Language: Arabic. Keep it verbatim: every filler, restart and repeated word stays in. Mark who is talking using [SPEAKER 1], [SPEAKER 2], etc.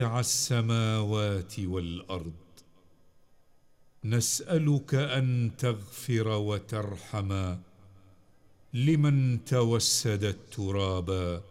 [SPEAKER 1] السماوات والأرض، نسألك أن تغفر وترحم لمن توسد الترابا